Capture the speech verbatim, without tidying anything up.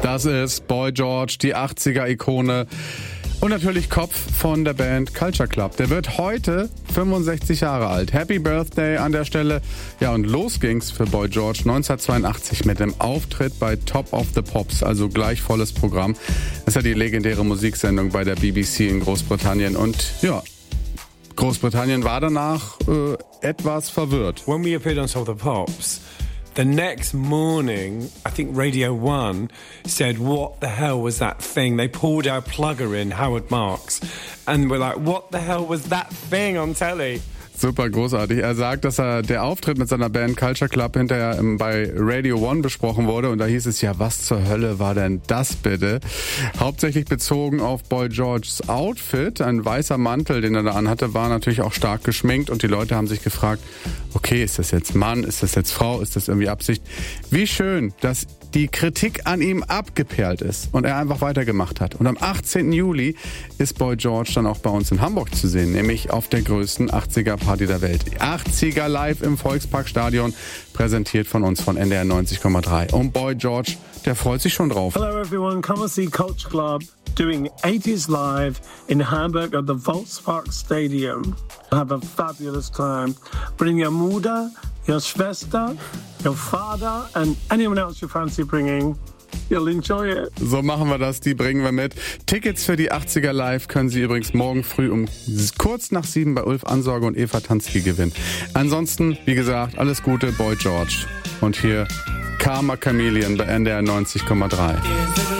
Das ist Boy George, die achtziger-Ikone. Und natürlich Kopf von der Band Culture Club. Der wird heute fünfundsechzig Jahre alt. Happy Birthday an der Stelle. Ja, und los ging's für Boy George neunzehnhundertzweiundachtzig mit dem Auftritt bei Top of the Pops, also gleich volles Programm. Das ist ja die legendäre Musiksendung bei der B B C in Großbritannien. Und ja, Großbritannien war danach äh, etwas verwirrt. When we appeared on Top of the Pops, the next morning, I think Radio One said, what the hell was that thing? They pulled our plugger in, Howard Marks, and we're like, what the hell was that thing on telly? Super großartig. Er sagt, dass er der Auftritt mit seiner Band Culture Club hinterher bei Radio One besprochen wurde und da hieß es ja, was zur Hölle war denn das bitte? Hauptsächlich bezogen auf Boy Georges Outfit. Ein weißer Mantel, den er da anhatte, war natürlich auch stark geschminkt und die Leute haben sich gefragt, okay, ist das jetzt Mann, ist das jetzt Frau, ist das irgendwie Absicht? Wie schön, dass die Kritik an ihm abgeperlt ist und er einfach weitergemacht hat. Und am achtzehnten Juli ist Boy George dann auch bei uns in Hamburg zu sehen, nämlich auf der größten achtziger-Party der Welt. achtziger live im Volksparkstadion, präsentiert von uns von N D R neunzig Komma drei. Und Boy George, der freut sich schon drauf. Hello everyone, come and see Culture Club doing eighties live in Hamburg at the Volkspark Stadium. Have a fabulous time. Bring your Mutter, your Schwester, your father and anyone else you fancy bringing. You'll enjoy it. So machen wir das, die bringen wir mit. Tickets für die achtziger Live können Sie übrigens morgen früh um kurz nach sieben bei Ulf Ansorge und Eva Tansky gewinnen. Ansonsten, wie gesagt, alles Gute, Boy George. Und hier Karma Chameleon bei N D R neunzig Komma drei.